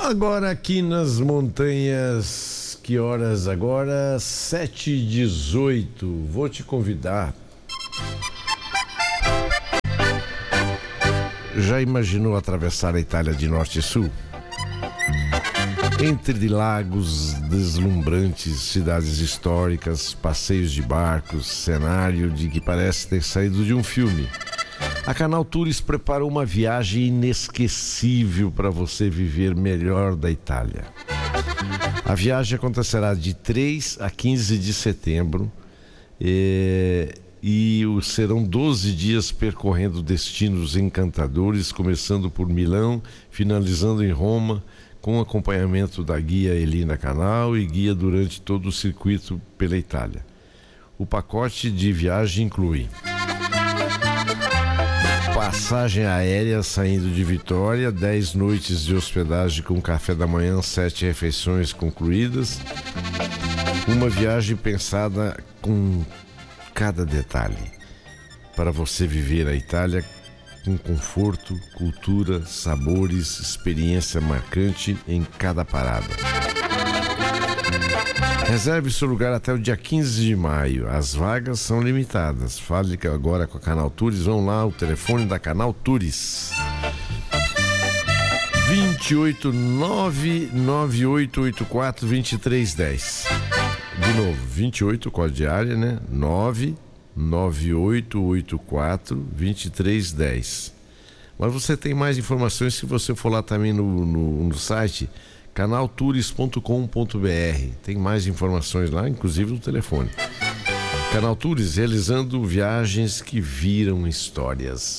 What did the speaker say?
Agora aqui nas montanhas, que horas agora? 7h18. Vou te convidar. Já imaginou atravessar a Itália de norte e sul? Entre lagos deslumbrantes, cidades históricas, passeios de barcos, cenário de que parece ter saído de um filme. A Canal Tours preparou uma viagem inesquecível para você viver melhor da Itália. A viagem acontecerá de 3 a 15 de setembro e serão 12 dias percorrendo destinos encantadores, começando por Milão, finalizando em Roma, com acompanhamento da guia Elina Canal e guia durante todo o circuito pela Itália. O pacote de viagem inclui passagem aérea saindo de Vitória, 10 noites de hospedagem com café da manhã, 7 refeições concluídas, uma viagem pensada com cada detalhe, para você viver a Itália com conforto, cultura, sabores, experiência marcante em cada parada. Reserve seu lugar até o dia 15 de maio. As vagas são limitadas. Fale agora com a Canal Tours. Vão lá, o telefone da Canal Tours: 28998842310. De novo, 28, código de área, né? 998842310. Mas você tem mais informações se você for lá também no site canaltours.com.br. Tem mais informações lá, inclusive no telefone. Canal Tours, realizando viagens que viram histórias.